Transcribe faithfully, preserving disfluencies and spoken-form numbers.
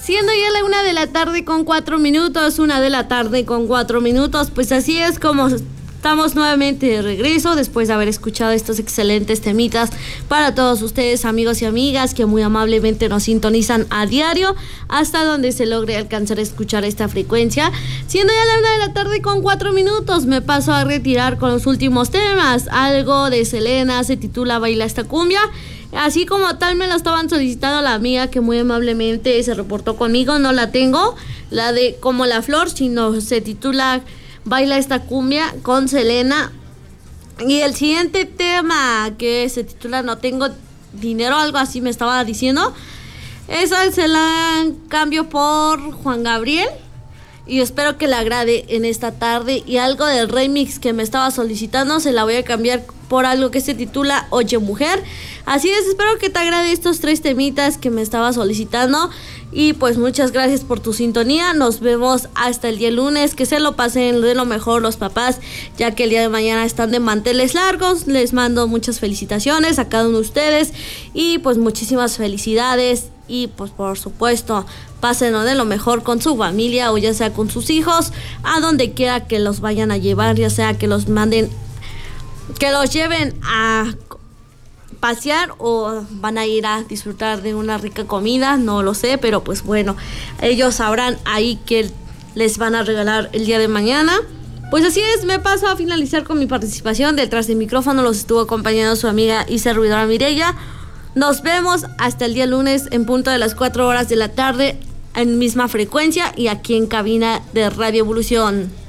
Siendo ya la una de la tarde con cuatro minutos, una de la tarde con cuatro minutos, pues así es como estamos nuevamente de regreso después de haber escuchado estos excelentes temitas para todos ustedes, amigos y amigas, que muy amablemente nos sintonizan a diario hasta donde se logre alcanzar a escuchar esta frecuencia. Siendo ya la una de la tarde con cuatro minutos, me paso a retirar con los últimos temas. Algo de Selena, se titula Baila esta cumbia. Así como tal me lo estaban solicitando la amiga que muy amablemente se reportó conmigo, no la tengo, la de Como la Flor, sino se titula Baila esta cumbia con Selena. Y el siguiente tema que se titula No tengo dinero, algo así me estaba diciendo, esa se la cambio por Juan Gabriel y espero que le agrade en esta tarde. Y algo del remix que me estaba solicitando se la voy a cambiar por algo que se titula Oye Mujer. Así es, espero que te agrade estos tres temitas que me estaba solicitando. Y pues muchas gracias por tu sintonía. Nos vemos hasta el día lunes. Que se lo pasen de lo mejor los papás, ya que el día de mañana están de manteles largos. Les mando muchas felicitaciones a cada uno de ustedes y pues muchísimas felicidades. Y pues por supuesto, pásenlo de lo mejor con su familia o ya sea con sus hijos, a donde quiera que los vayan a llevar, ya sea que los manden, que los lleven a pasear o van a ir a disfrutar de una rica comida, no lo sé, pero pues bueno, ellos sabrán ahí que les van a regalar el día de mañana. Pues así es, me paso a finalizar con mi participación. Detrás del micrófono los estuvo acompañando su amiga y servidora Mireya. Nos vemos hasta el día lunes en punto de las cuatro horas de la tarde en misma frecuencia y aquí en cabina de Radio Evolución.